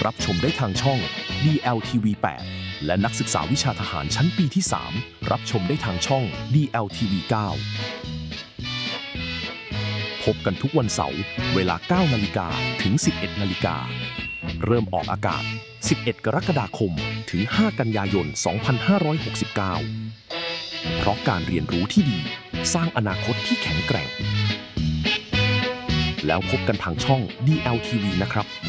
รับชมได้ทางช่อง DLTV 8 และนักศึกษาวิชาทหารชั้นปีที่ 3 รับชมได้ทางช่อง DLTV 9 พบกันทุกวันเสาร์เวลา 9 นาฬิกาถึง 11 นาฬิกา เริ่มออกอากาศ 11 กรกฎาคม ถึง 5 กันยายน 2569 เพราะการเรียนรู้ที่ดีสร้างอนาคตที่แข็งแกร่ง แล้วพบกันทางช่อง DLTV นะครับ